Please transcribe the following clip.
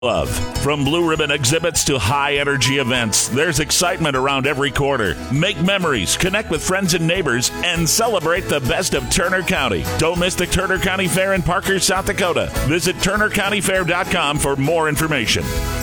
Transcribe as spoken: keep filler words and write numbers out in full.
love. From blue ribbon exhibits to high energy events, there's excitement around every corner. Make memories, connect with friends and neighbors, and celebrate the best of Turner County. Don't miss the Turner County Fair in Parker, South Dakota. Visit turner county fair dot com for more information.